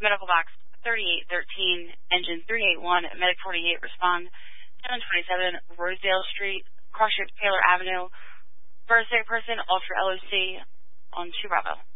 Medical box 3813, engine 381, medic 48, respond 727 Rosedale Street, cross Taylor Avenue. First aid person, Ultra LOC on 2 Bravo.